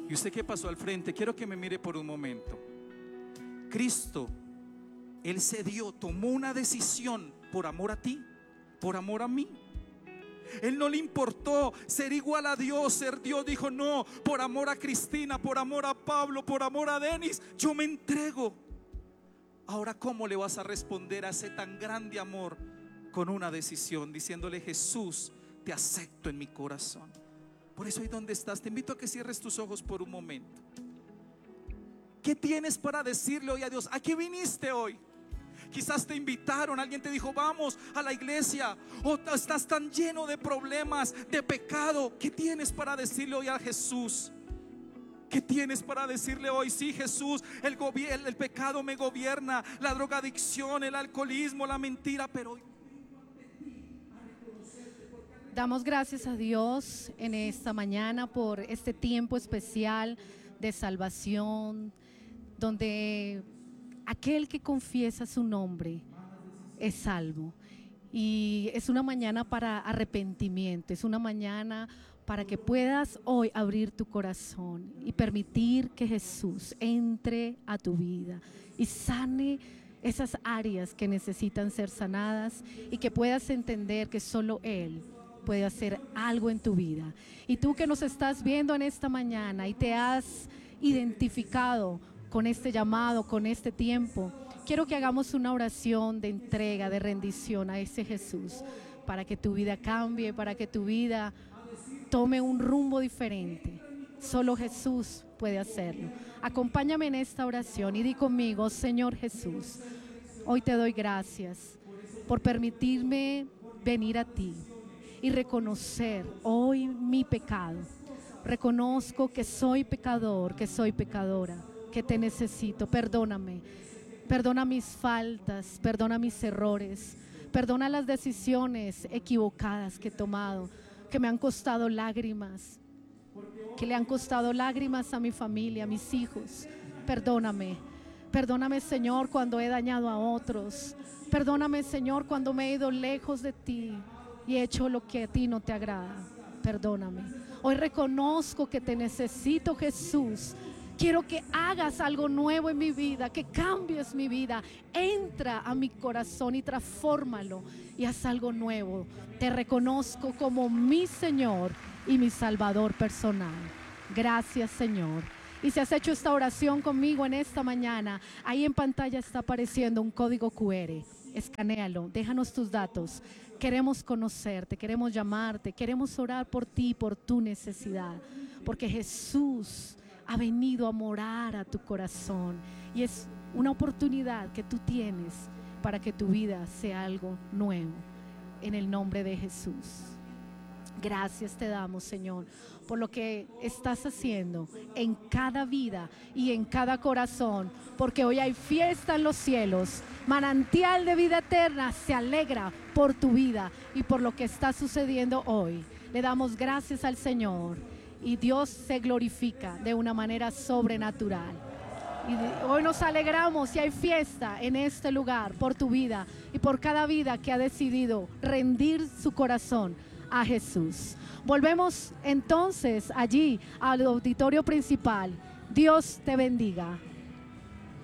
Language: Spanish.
Y usted que pasó al frente, quiero que me mire por un momento. Cristo, Él se dio, tomó una decisión por amor a ti, por amor a mí. Él no le importó ser igual a Dios, ser Dios. Dijo: no, por amor a Cristina, por amor a Pablo, por amor a Denis, yo me entrego. Ahora, ¿cómo le vas a responder a ese tan grande amor? Con una decisión, diciéndole: Jesús, te acepto en mi corazón. Por eso, ahí donde estás, te invito a que cierres tus ojos por un momento. ¿Qué tienes para decirle hoy a Dios? ¿A qué viniste hoy? Quizás te invitaron, alguien te dijo: vamos a la iglesia. O estás tan lleno de problemas, de pecado. ¿Qué tienes para decirle hoy a Jesús? ¿Qué tienes para decirle hoy? Sí, Jesús, el pecado me gobierna, la drogadicción, el alcoholismo, la mentira, pero hoy damos gracias a Dios en esta mañana por este tiempo especial de salvación, donde aquel que confiesa su nombre es salvo. Y es una mañana para arrepentimiento, es una mañana para que puedas hoy abrir tu corazón y permitir que Jesús entre a tu vida y sane esas áreas que necesitan ser sanadas, y que puedas entender que solo Él puede hacer algo en tu vida. Y tú que nos estás viendo en esta mañana y te has identificado con este llamado, con este tiempo, quiero que hagamos una oración de entrega, de rendición a ese Jesús, para que tu vida cambie, para que tu vida tome un rumbo diferente. Solo Jesús puede hacerlo. Acompáñame en esta oración y di conmigo: Señor Jesús, hoy te doy gracias por permitirme venir a ti y reconocer hoy mi pecado. Reconozco que soy pecador, que soy pecadora, que te necesito. Perdóname, perdona mis faltas, perdona mis errores, perdona las decisiones equivocadas que he tomado, que me han costado lágrimas, que le han costado lágrimas a mi familia, a mis hijos. Perdóname, perdóname, Señor, cuando he dañado a otros. Perdóname, Señor, cuando me he ido lejos de ti y he hecho lo que a ti no te agrada. Perdóname. Hoy reconozco que te necesito, Jesús. Quiero que hagas algo nuevo en mi vida, que cambies mi vida. Entra a mi corazón y transfórmalo y haz algo nuevo. Te reconozco como mi Señor y mi Salvador personal. Gracias, Señor. Y si has hecho esta oración conmigo en esta mañana, ahí en pantalla está apareciendo un código QR. Escanéalo, déjanos tus datos. Queremos conocerte, queremos llamarte, queremos orar por ti, por tu necesidad, porque Jesús ha venido a morar a tu corazón y es una oportunidad que tú tienes para que tu vida sea algo nuevo, en el nombre de Jesús. Gracias te damos, Señor, por lo que estás haciendo en cada vida y en cada corazón, porque hoy hay fiesta en los cielos. Manantial de vida eterna se alegra por tu vida y por lo que está sucediendo hoy. Le damos gracias al Señor y Dios se glorifica de una manera sobrenatural. Y hoy nos alegramos y hay fiesta en este lugar por tu vida y por cada vida que ha decidido rendir su corazón a Jesús. Volvemos entonces allí al auditorio principal. Dios te bendiga.